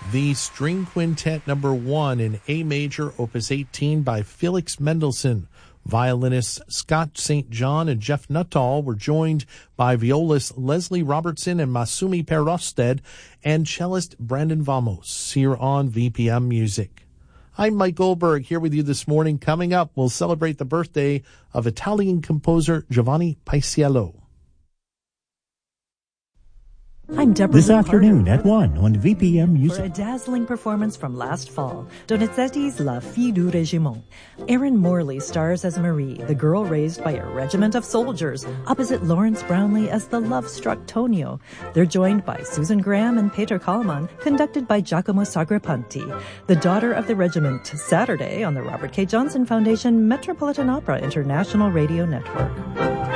the String Quintet number 1 in A major, opus 18 by Felix Mendelssohn. Violinists Scott St. John and Jeff Nuttall were joined by violist Leslie Robertson and Masumi Perosted and cellist Brandon Vamos here on VPM Music. I'm Mike Goldberg here with you this morning. Coming up, we'll celebrate the birthday of Italian composer Giovanni Paisiello. I'm Deborah This afternoon at 1 on VPM Music. For a dazzling performance from last fall, Donizetti's La Fille du Régiment. Erin Morley stars as Marie, the girl raised by a regiment of soldiers, opposite Lawrence Brownlee as the love-struck Tonio. They're joined by Susan Graham and Peter Kallman, conducted by Giacomo Sagrapanti. The Daughter of the Regiment, Saturday on the Robert K. Johnson Foundation Metropolitan Opera International Radio Network.